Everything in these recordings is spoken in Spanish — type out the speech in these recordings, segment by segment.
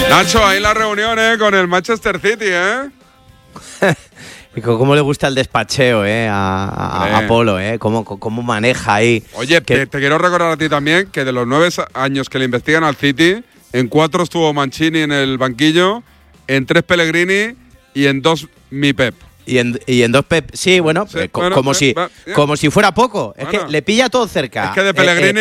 Nacho, ahí en la reunión, con el Manchester City, Y cómo le gusta el despacheo, a Polo, cómo maneja ahí. Oye, te quiero recordar a ti también que de los 9 años que le investigan al City, en 4 estuvo Mancini en el banquillo, en 3 Pellegrini y en 2 mi Pep. Y en 2 Pep, sí, bueno, Sí, como si fuera poco. Es que le pilla todo cerca. Es que de Pellegrini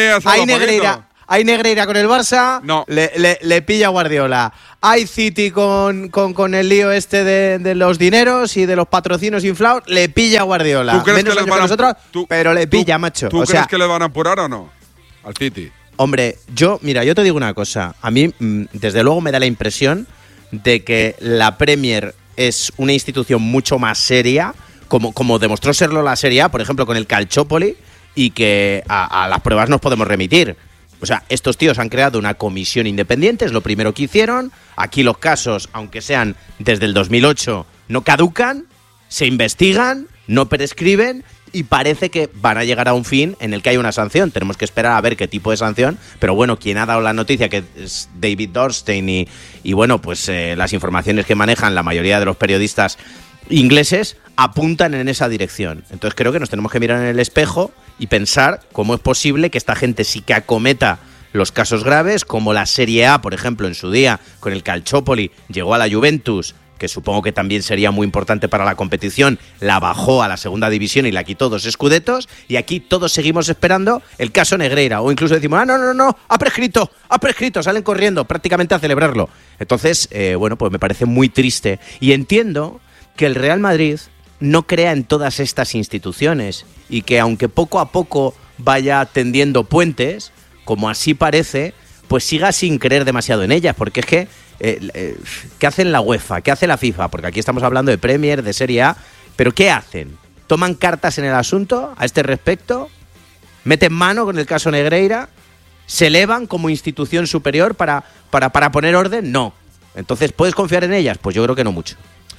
hay Negreira con el Barça, no. le pilla Guardiola. Hay City con el lío este de los dineros y de los patrocinios inflados, le pilla Guardiola. ¿Tú crees Menos que les años van a nosotros, pero le pilla, macho. ¿Tú crees que le van a apurar o no al City? Hombre, yo te digo una cosa. A mí, desde luego, me da la impresión de que la Premier es una institución mucho más seria, como demostró serlo la Serie A, por ejemplo, con el Calciopoli, y que a las pruebas nos podemos remitir. O sea, estos tíos han creado una comisión independiente, es lo primero que hicieron. Aquí los casos, aunque sean desde el 2008, no caducan, se investigan, no prescriben y parece que van a llegar a un fin en el que hay una sanción. Tenemos que esperar a ver qué tipo de sanción, pero bueno, quien ha dado la noticia, que es David Dorstein, y bueno, pues las informaciones que manejan la mayoría de los periodistas ingleses apuntan en esa dirección. Entonces creo que nos tenemos que mirar en el espejo y pensar cómo es posible que esta gente sí que acometa los casos graves, como la Serie A, por ejemplo, en su día, con el Calciopoli, llegó a la Juventus, que supongo que también sería muy importante para la competición, la bajó a la segunda división y la quitó 2 scudettos, y aquí todos seguimos esperando el caso Negreira, o incluso decimos, no, ha prescrito, salen corriendo prácticamente a celebrarlo. Entonces, bueno, pues me parece muy triste, y entiendo que el Real Madrid no crea en todas estas instituciones y que aunque poco a poco vaya tendiendo puentes, como así parece, pues siga sin creer demasiado en ellas, porque es que ¿qué hacen la UEFA? ¿Qué hace la FIFA? Porque aquí estamos hablando de Premier, de Serie A, pero ¿qué hacen? ¿Toman cartas en el asunto a este respecto? ¿Meten mano con el caso Negreira? ¿Se elevan como institución superior para poner orden? No. Entonces, ¿puedes confiar en ellas? Pues yo creo que no mucho.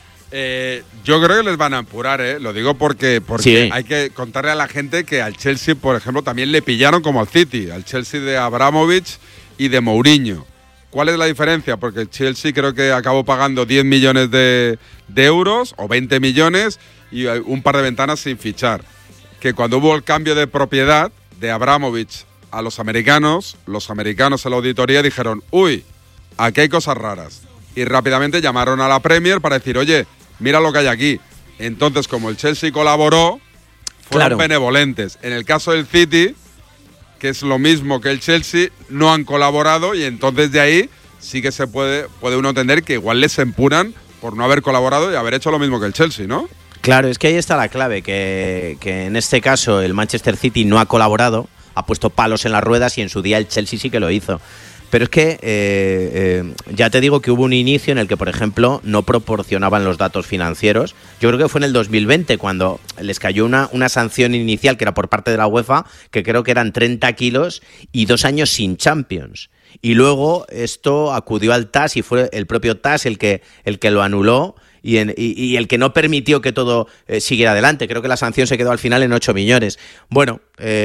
Yo creo que les van a apurar, Lo digo porque sí. Hay que contarle a la gente que al Chelsea, por ejemplo, también le pillaron como al City, al Chelsea de Abramovich y de Mourinho. ¿Cuál es la diferencia? Porque el Chelsea creo que acabó pagando 10 millones de euros o 20 millones y un par de ventanas sin fichar. Que cuando hubo el cambio de propiedad de Abramovich a los americanos en la auditoría dijeron, uy, aquí hay cosas raras. Y rápidamente llamaron a la Premier para decir, oye, mira lo que hay aquí. Entonces, como el Chelsea colaboró, fueron benevolentes. En el caso del City, que es lo mismo que el Chelsea, no han colaborado y entonces de ahí sí que se puede uno entender que igual les empuran por no haber colaborado y haber hecho lo mismo que el Chelsea, ¿no? Claro, es que ahí está la clave, que en este caso el Manchester City no ha colaborado, ha puesto palos en las ruedas y en su día el Chelsea sí que lo hizo. Pero es que ya te digo que hubo un inicio en el que, por ejemplo, no proporcionaban los datos financieros. Yo creo que fue en el 2020 cuando les cayó una sanción inicial que era por parte de la UEFA, que creo que eran 30 kilos y 2 años sin Champions. Y luego esto acudió al TAS y fue el propio TAS el que lo anuló y el que no permitió que todo siguiera adelante. Creo que la sanción se quedó al final en 8 millones. Bueno,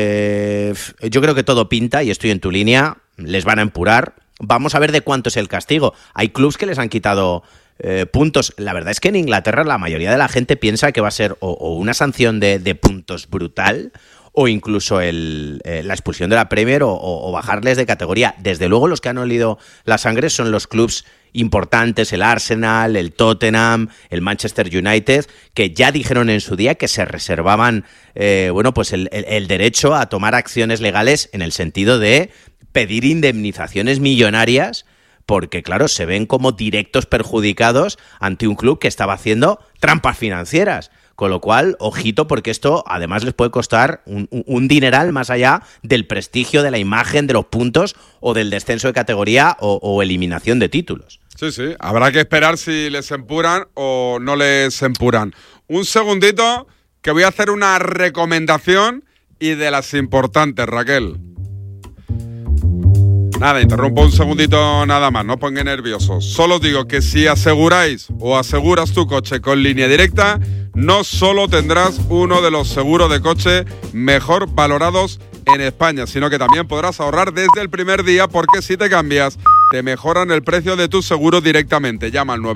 yo creo que todo pinta, y estoy en tu línea, les van a empurar. Vamos a ver de cuánto es el castigo. Hay clubs que les han quitado puntos. La verdad es que en Inglaterra la mayoría de la gente piensa que va a ser o una sanción de puntos brutal o incluso la expulsión de la Premier o bajarles de categoría. Desde luego los que han olido la sangre son los clubs importantes, el Arsenal, el Tottenham, el Manchester United, que ya dijeron en su día que se reservaban pues el derecho a tomar acciones legales en el sentido de pedir indemnizaciones millonarias porque, claro, se ven como directos perjudicados ante un club que estaba haciendo trampas financieras. Con lo cual, ojito, porque esto además les puede costar un dineral más allá del prestigio, de la imagen, de los puntos o del descenso de categoría o eliminación de títulos. Sí, habrá que esperar si les empuran o no les empuran. Un segundito, que voy a hacer una recomendación y de las importantes, Raquel. Nada, interrumpo un segundito nada más, no pongan nerviosos. Solo os digo que si aseguráis o aseguras tu coche con Línea Directa, no solo tendrás uno de los seguros de coche mejor valorados en España, sino que también podrás ahorrar desde el primer día, porque si te cambias te mejoran el precio de tu seguro directamente. Llama al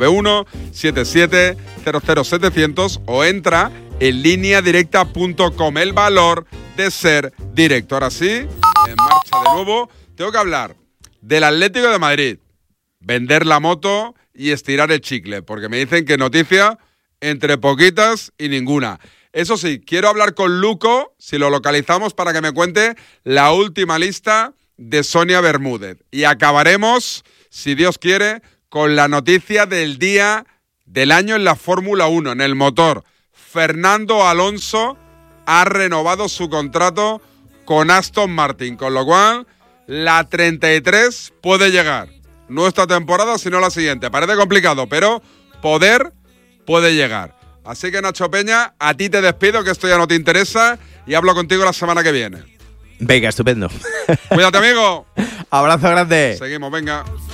9177000700 o entra en lineadirecta.com. El valor de ser directo. Ahora sí, en marcha de nuevo. Tengo que hablar del Atlético de Madrid. Vender la moto y estirar el chicle, porque me dicen que noticia entre poquitas y ninguna. Eso sí, quiero hablar con Luco, si lo localizamos, para que me cuente la última lista de Sonia Bermúdez. Y acabaremos, si Dios quiere, con la noticia del día del año en la Fórmula 1, en el motor. Fernando Alonso ha renovado su contrato con Aston Martin, con lo cual la 33 puede llegar. No esta temporada, sino la siguiente. Parece complicado, pero poder puede llegar. Así que, Nacho Peña, a ti te despido, que esto ya no te interesa, y hablo contigo la semana que viene. Venga, estupendo. Cuídate, amigo. Abrazo grande. Seguimos, venga.